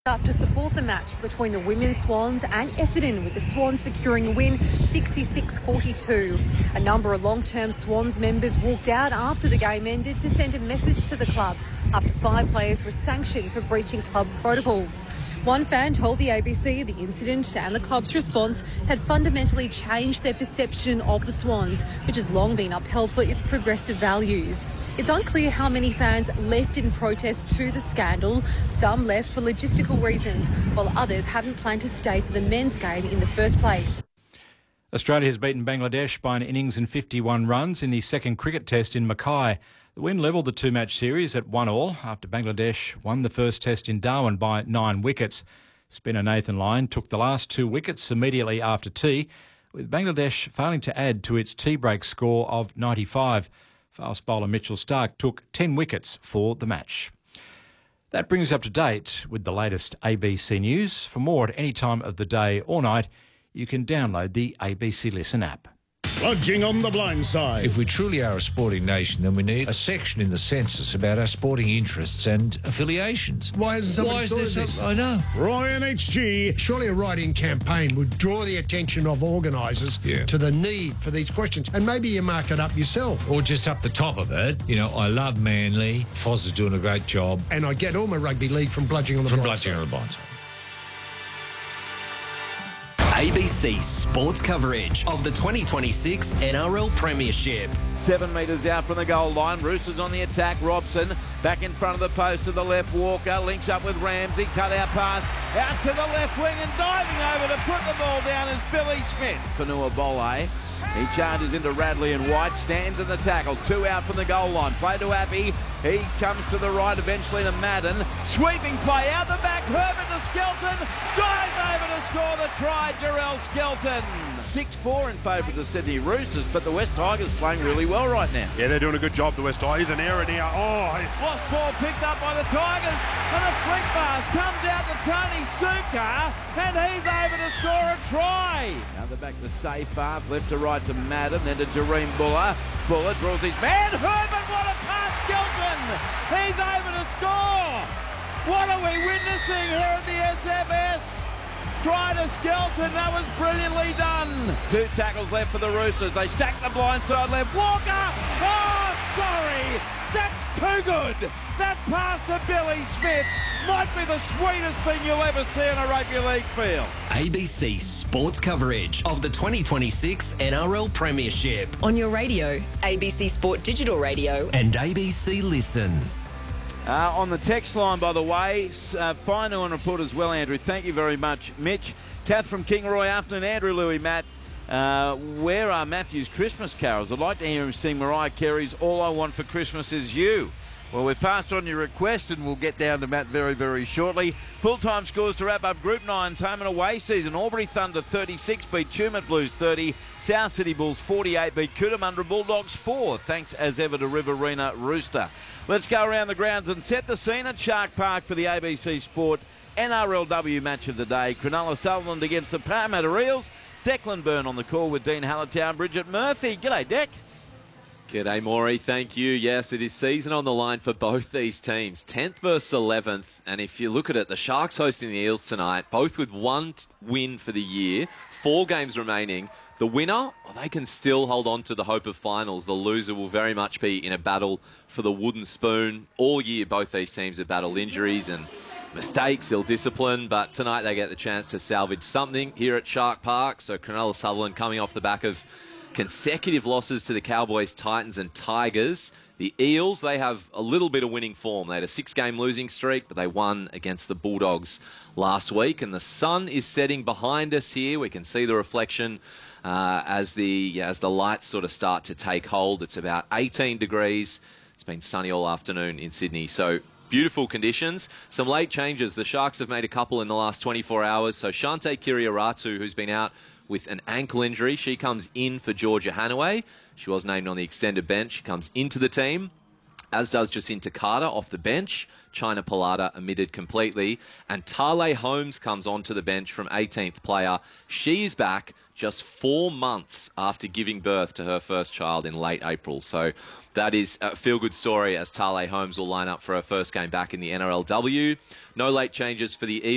Up to support the match between the women's Swans and Essendon, with the Swans securing a win 66-42. A number of long-term Swans members walked out after the game ended to send a message to the club after 5 players were sanctioned for breaching club protocols. One fan told the ABC the incident and the club's response had fundamentally changed their perception of the Swans, which has long been upheld for its progressive values. It's unclear how many fans left in protest to the scandal. Some left for logistical reasons, while others hadn't planned to stay for the men's game in the first place. Australia has beaten Bangladesh by an innings and 51 runs in the second cricket test in Mackay. The win levelled the two-match series at 1-1 after Bangladesh won the first test in Darwin by 9 wickets. Spinner Nathan Lyon took the last 2 wickets immediately after tea, with Bangladesh failing to add to its tea break score of 95. Fast bowler Mitchell Starc took 10 wickets for the match. That brings us up to date with the latest ABC News. For more at any time of the day or night, you can download the ABC Listen app. Lodging on the blind side. If we truly are a sporting nation, then we need a section in the census about our sporting interests and affiliations. Why is this? I know. Ryan HG. Surely a write-in campaign would draw the attention of organisers to the need for these questions, and maybe you mark it up yourself. Or just up the top of it, I love Manly. Foz is doing a great job. And I get all my rugby league from bludging on the blind side. ABC Sports coverage of the 2026 NRL Premiership. 7 metres out from the goal line. Roosters on the attack. Robson back in front of the post to the left. Walker links up with Ramsey. Cut out pass out to the left wing and diving over to put the ball down is Billy Smith. Fanua Bole. He charges into Radley and White. Stands in the tackle. 2 out from the goal line. Play to Appy. He comes to the right eventually to Madden. Sweeping play out the back. Herbert to Skelton. Dives over to score the try. Jarrell Skelton. 6-4 in favour of the Sydney Roosters, but the West Tigers playing really well right now. Yeah, they're doing a good job, the West Tigers. An error now. Lost ball picked up by the Tigers, and a flick pass comes out to Tony Suka, and he's over to score a try. Now they're back to safe half, left to right to Madden, then to Jareem Buller. Buller draws his man. Herbert, what a pass, Skelton! He's over to score! What are we witnessing here at the SFS? Try to Skelton, that was brilliantly done. 2 tackles left for the Roosters. They stack the blind side left. Walker! Oh, sorry! That's too good! That pass to Billy Smith might be the sweetest thing you'll ever see in a rugby league field. ABC Sports coverage of the 2026 NRL Premiership. On your radio, ABC Sport Digital Radio and ABC Listen. On the text line, by the way, final and report as well, Andrew. Thank you very much, Mitch. Kath from Kingaroy. Afternoon, Andrew, Louis, Matt. Where are Matthew's Christmas carols? I'd like to hear him sing Mariah Carey's All I Want for Christmas Is You. Well, we've passed on your request and we'll get down to Matt very, very shortly. Full-time scores to wrap up Group 9's home and away season. Albury Thunder 36 beat Tumut Blues 30. South City Bulls 48 beat Cootamundra Bulldogs 4. Thanks as ever to Riverina Rooster. Let's go around the grounds and set the scene at Shark Park for the ABC Sport NRLW match of the day. Cronulla Sutherland against the Parramatta Eels. Declan Byrne on the call with Dean Hallitown. Bridget Murphy. G'day, Deck. G'day, Maury. Thank you. Yes, it is season on the line for both these teams. 10th versus 11th. And if you look at it, the Sharks hosting the Eels tonight, both with 1 win for the year, 4 games remaining. The winner, well, they can still hold on to the hope of finals. The loser will very much be in a battle for the wooden spoon. All year, both these teams have battled injuries and mistakes, ill-discipline, but tonight they get the chance to salvage something here at Shark Park. So Cronulla Sutherland coming off the back of consecutive losses to the Cowboys, Titans and Tigers. The Eels, they have a little bit of winning form. They had a 6-game losing streak, but they won against the Bulldogs last week. And the sun is setting behind us here. We can see the reflection as the lights sort of start to take hold. It's about 18 degrees. It's been sunny all afternoon in Sydney. So beautiful conditions. Some late changes. The Sharks have made a couple in the last 24 hours. So Shante Kiriaratu, who's been out with an ankle injury, she comes in for Georgia Hanaway. She was named on the extended bench. She comes into the team, as does Jacinta Carter off the bench. China Palata omitted completely. And Tale Holmes comes onto the bench from 18th player. She is back just 4 months after giving birth to her first child in late April. So that is a feel-good story as Tale Holmes will line up for her first game back in the NRLW. No late changes for the